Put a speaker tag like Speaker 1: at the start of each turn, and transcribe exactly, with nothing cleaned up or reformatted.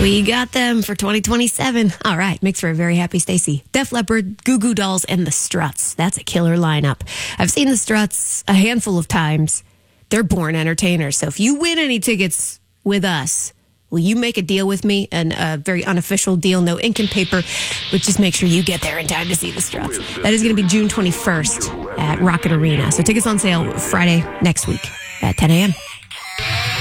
Speaker 1: We got them for twenty twenty-seven. All right, makes for a very happy Stacy. Def Leppard, Goo Goo Dolls, and the Struts. That's a killer lineup. I've seen the Struts a handful of times. They're born entertainers. So if you win any tickets with us, will you make a deal with me? And a very unofficial deal, no ink and paper, but just make sure you get there in time to see the Struts. That is going to be June twenty-first at Rocket Arena. So tickets on sale Friday next week at ten a.m.